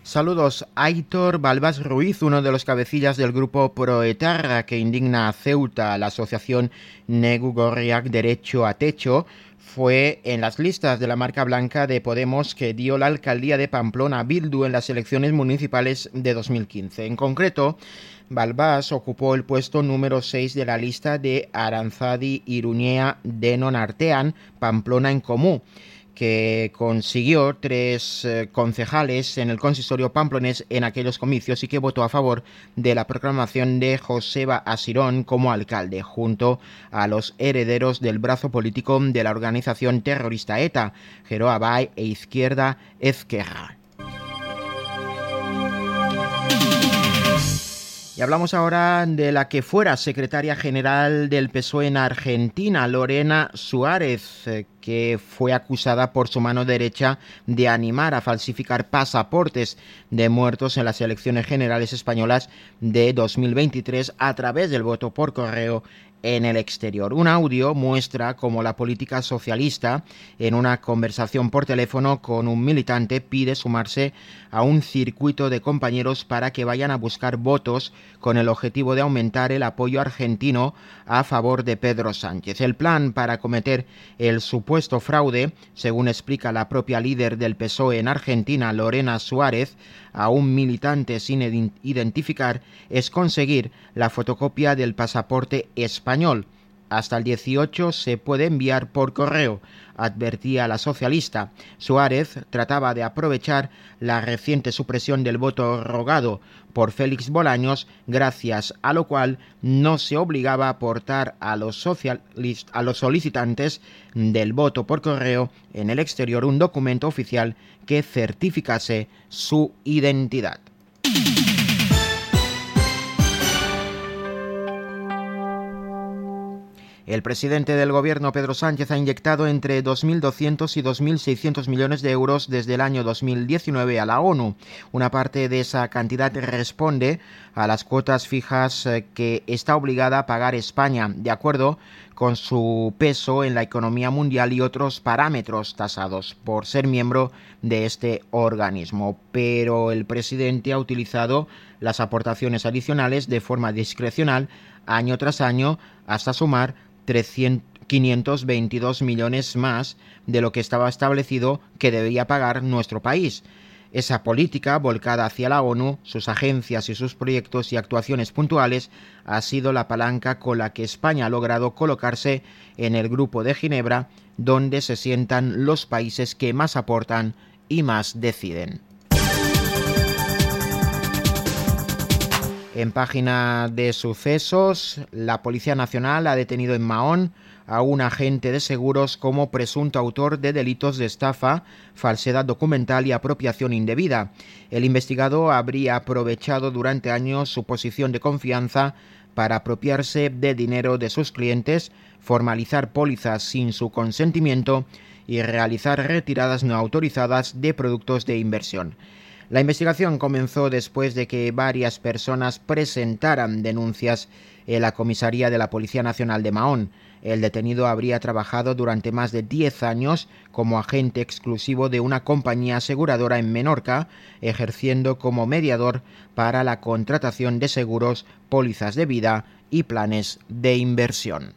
Saludos. Aitor Balbás Ruiz, uno de los cabecillas del grupo Proetarra que indigna a Ceuta, la asociación Negu Gorriak Derecho a Techo, fue en las listas de la marca blanca de Podemos que dio la alcaldía de Pamplona a Bildu en las elecciones municipales de 2015. En concreto, Balbás ocupó el puesto número 6 de la lista de Aranzadi Iruñea Denon Artean, Pamplona en Comú, que consiguió 3 concejales en el consistorio pamplonés en aquellos comicios y que votó a favor de la proclamación de Joseba Asirón como alcalde, junto a los herederos del brazo político de la organización terrorista ETA, Geroa Bai e Izquierda Ezquerra. Y hablamos ahora de la que fuera secretaria general del PSOE en Argentina, Lorena Suárez, que fue acusada por su mano derecha de animar a falsificar pasaportes de muertos en las elecciones generales españolas de 2023 a través del voto por correo en el exterior. Un audio muestra cómo la política socialista, en una conversación por teléfono con un militante, pide sumarse a un circuito de compañeros para que vayan a buscar votos con el objetivo de aumentar el apoyo argentino a favor de Pedro Sánchez. El plan para cometer el supuesto fraude, según explica la propia líder del PSOE en Argentina, Lorena Suárez, a un militante sin identificar, es conseguir la fotocopia del pasaporte español. Hasta el 18 se puede enviar por correo, advertía la socialista. Suárez trataba de aprovechar la reciente supresión del voto rogado por Félix Bolaños, gracias a lo cual no se obligaba a aportar a los solicitantes del voto por correo en el exterior un documento oficial que certificase su identidad. El presidente del gobierno, Pedro Sánchez, ha inyectado entre 2.200 y 2.600 millones de euros desde el año 2019 a la ONU. Una parte de esa cantidad responde a las cuotas fijas que está obligada a pagar España, de acuerdo con su peso en la economía mundial y otros parámetros tasados por ser miembro de este organismo. Pero el presidente ha utilizado las aportaciones adicionales de forma discrecional año tras año hasta sumar 522 millones más de lo que estaba establecido que debía pagar nuestro país. Esa política, volcada hacia la ONU, sus agencias y sus proyectos y actuaciones puntuales, ha sido la palanca con la que España ha logrado colocarse en el Grupo de Ginebra, donde se sientan los países que más aportan y más deciden. En página de sucesos, la Policía Nacional ha detenido en Mahón a un agente de seguros como presunto autor de delitos de estafa, falsedad documental y apropiación indebida. El investigado habría aprovechado durante años su posición de confianza para apropiarse de dinero de sus clientes, formalizar pólizas sin su consentimiento y realizar retiradas no autorizadas de productos de inversión. La investigación comenzó después de que varias personas presentaran denuncias en la comisaría de la Policía Nacional de Mahón. El detenido habría trabajado durante más de 10 años como agente exclusivo de una compañía aseguradora en Menorca, ejerciendo como mediador para la contratación de seguros, pólizas de vida y planes de inversión.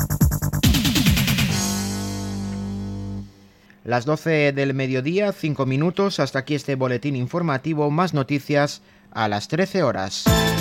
Las 12 del mediodía, 5 minutos, hasta aquí este boletín informativo, más noticias a las 13 horas.